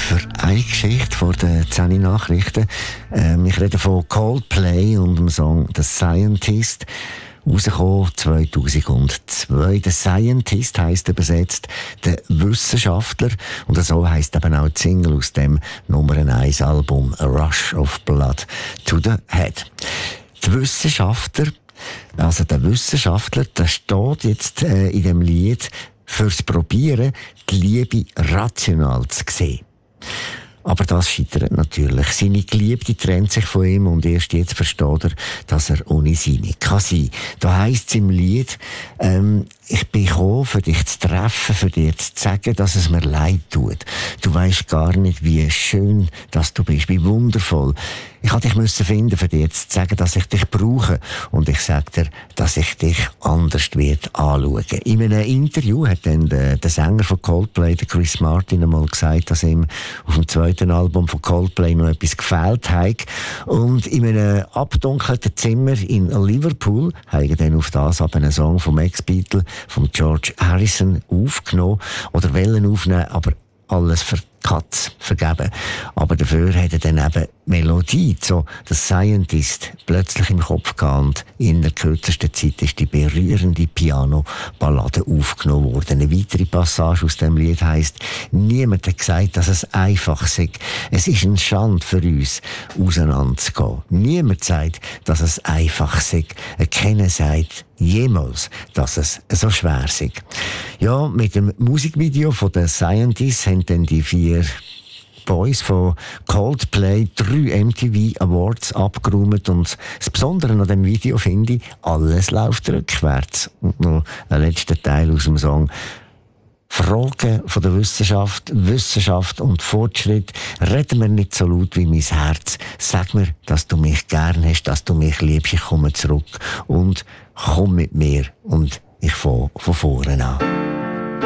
für eine Geschichte vor den 10 Nachrichten. Ich rede von Coldplay und dem Song «The Scientist». Rausgekommen 2002. «The Scientist» heisst übersetzt «der Wissenschaftler». Und so heisst eben auch die Single aus dem Nummer 1 Album «A Rush of Blood to the Head». Die Wissenschaftler, also der Wissenschaftler, der steht jetzt in dem Lied fürs Probieren, die Liebe rational zu sehen. Aber das scheitert natürlich. Seine Geliebte trennt sich von ihm und erst jetzt versteht er, dass er ohne sie nicht kann sein. Da heisst es im Lied, ich bin gekommen, für dich zu treffen, für dir zu sagen, dass es mir leid tut. Du weisst gar nicht, wie schön, dass du bist, wie wundervoll. Ich musste dich finden, für dir zu sagen, dass ich dich brauche. Und ich sage dir, dass ich dich anders wird anschauen. In einem Interview hat dann der Sänger von Coldplay, der Chris Martin, einmal gesagt, dass ihm auf dem zweiten Album von Coldplay noch etwas gefehlt hat. Und in einem abdunkelten Zimmer in Liverpool haben dann auf das aber einen Song vom Ex-Beatle, von George Harrison, aufgenommen. Oder wollen aufnehmen, aber alles für Katz vergeben. Aber dafür hat er dann eben Melodie, so «The Scientist», plötzlich im Kopf gehabt. In der kürzesten Zeit ist die berührende Piano-Ballade aufgenommen worden. Eine weitere Passage aus dem Lied heisst: «Niemand hat gesagt, dass es einfach sei. Es ist eine Schande für uns, auseinanderzugehen. Niemand sagt, dass es einfach sei. Keiner sagt jemals, dass es so schwer sei.» Ja, mit dem Musikvideo von «The Scientist» haben dann die 4 Boys von Coldplay 3 MTV Awards abgeräumt. Und das Besondere an dem Video finde ich, alles läuft rückwärts. Und noch ein letzter Teil aus dem Song. Fragen von der Wissenschaft, Wissenschaft und Fortschritt. Reden wir nicht so laut wie mein Herz. Sag mir, dass du mich gern hast, dass du mich liebst. Ich komme zurück und komm mit mir. Und ich fange von vorne an.